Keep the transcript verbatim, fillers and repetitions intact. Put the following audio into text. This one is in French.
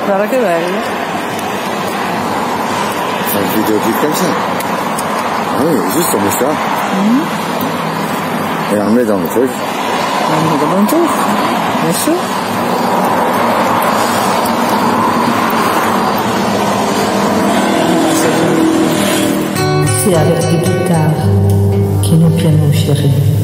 Guarda che bello. Fai il videoclip comme ça. Oui, juste comme ça. Mm. Et on le met dans le truc. On le met dans le truc, bien sûr. C'est avec des guitares qui nous piano chéri.